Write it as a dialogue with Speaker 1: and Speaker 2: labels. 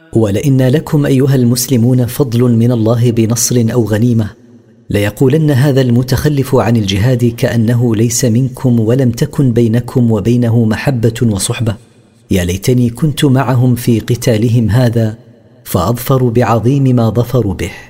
Speaker 1: ولئن لكم أيها المسلمون فضل من الله بنصر أو غنيمة ليقولن هذا المتخلف عن الجهاد كأنه ليس منكم ولم تكن بينكم وبينه محبة وصحبة، يا ليتني كنت معهم في قتالهم هذا فأظفروا بعظيم ما ظفروا به.